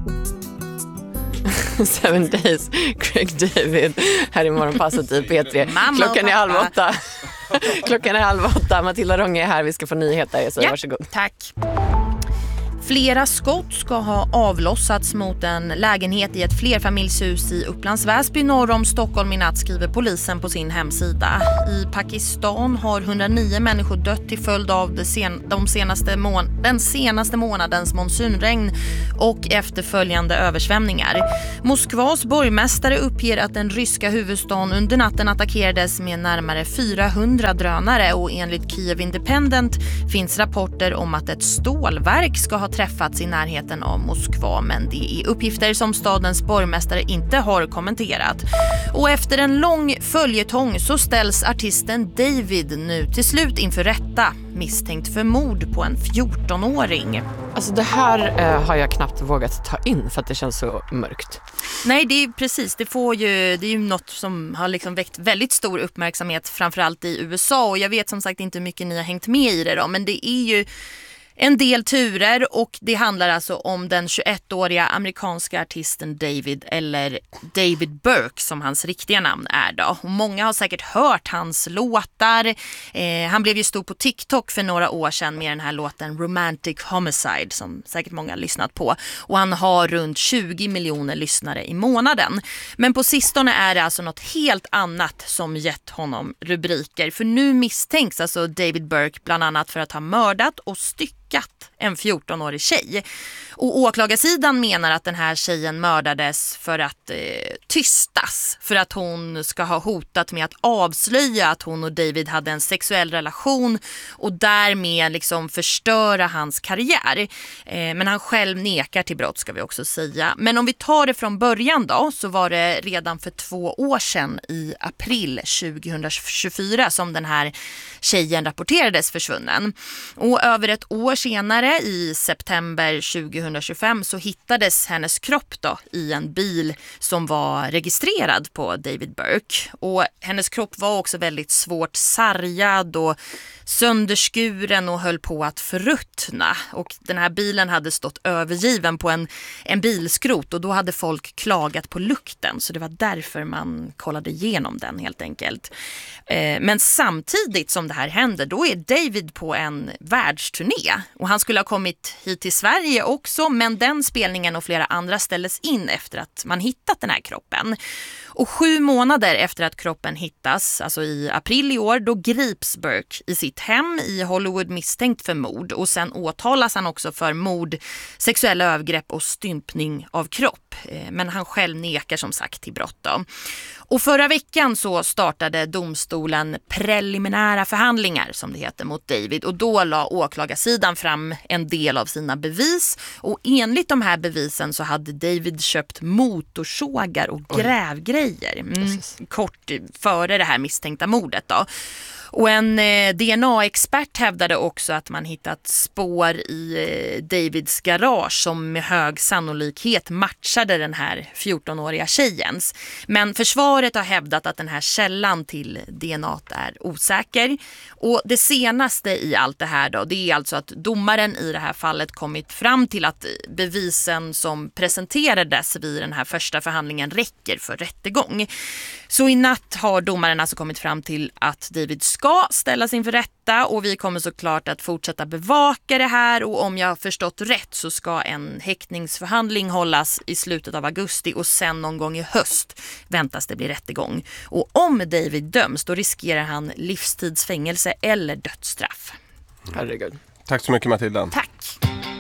7 Days, Craig David här i Morgonpasset i P3. Klockan är 7:30. Klockan är 7:30. Matilda Ronge är här, vi ska få nyheter, så varsågod. Tack. Flera skott ska ha avlossats mot en lägenhet i ett flerfamiljshus i Upplands Väsby norr om Stockholm i natt, skriver polisen på sin hemsida. I Pakistan har 109 människor dött till följd av den senaste månadens monsunregn och efterföljande översvämningar. Moskvas borgmästare uppger att den ryska huvudstaden under natten attackerades med närmare 400 drönare, och enligt Kiev Independent finns rapporter om att ett stålverk ska ha träffats i närheten av Moskva, men det är uppgifter som stadens borgmästare inte har kommenterat. Och efter en lång följetong så ställs artisten David nu till slut inför rätta, misstänkt för mord på en 14-åring. Alltså det här har jag knappt vågat ta in för att det känns så mörkt. Nej, det är precis. Det är ju något som har liksom väckt väldigt stor uppmärksamhet, framförallt i USA. Och jag vet som sagt inte hur mycket ni har hängt med i det då, men det är ju en del turer, och det handlar alltså om den 21-åriga amerikanska artisten David, eller David Burke som hans riktiga namn är då. Och många har säkert hört hans låtar. Han blev ju stor på TikTok för några år sedan med den här låten Romantic Homicide som säkert många har lyssnat på. Och han har runt 20 miljoner lyssnare i månaden. Men på sistone är det alltså något helt annat som gett honom rubriker. För nu misstänks alltså David Burke bland annat för att ha mördat och styckat en 14-årig tjej. Och åklagarsidan menar att den här tjejen mördades för att tystas, för att hon ska ha hotat med att avslöja att hon och David hade en sexuell relation och därmed liksom förstöra hans karriär. Men han själv nekar till brott, ska vi också säga. Men om vi tar det från början då, så var det redan för 2 år sedan i april 2024 som den här tjejen rapporterades försvunnen. Och över ett år senare, i september 2025, så hittades hennes kropp då i en bil som var registrerad på David Burke. Och hennes kropp var också väldigt svårt sargad och sönderskuren och höll på att förruttna. Och den här bilen hade stått övergiven på en bilskrot, och då hade folk klagat på lukten. Så det var därför man kollade igenom den helt enkelt. Men samtidigt som det här hände, då är David på en världsturné. Och han skulle ha kommit hit till Sverige också, men den spelningen och flera andra ställdes in efter att man hittat den här kroppen. Och 7 månader efter att kroppen hittas, alltså i april i år, då grips Burke i sitt hem i Hollywood misstänkt för mord. Och sen åtalas han också för mord, sexuella övergrepp och stympning av kropp. Men han själv nekar som sagt till brott då. Och förra veckan så startade domstolen preliminära förhandlingar, som det heter, mot David. Och då la åklagarsidan fram en del av sina bevis. Och enligt de här bevisen så hade David köpt motorsågar och grävgrejer. Kort före det här misstänkta mordet då. Och en DNA-expert hävdade också att man hittat spår i Davids garage som med hög sannolikhet matchade den här 14-åriga tjejens. Men försvaret har hävdat att den här källan till DNA är osäker. Och det senaste i allt det här då, det är alltså att domaren i det här fallet kommit fram till att bevisen som presenterades vid den här första förhandlingen räcker för rättegång. Så i natt har domaren alltså kommit fram till att David ska ställas inför rätta, och vi kommer såklart att fortsätta bevaka det här, och om jag har förstått rätt så ska en häktningsförhandling hållas i slutet av augusti, och sen någon gång i höst väntas det bli rättegång. Och om David döms, då riskerar han livstidsfängelse eller dödsstraff. Herregud. Tack så mycket, Matilda. Tack.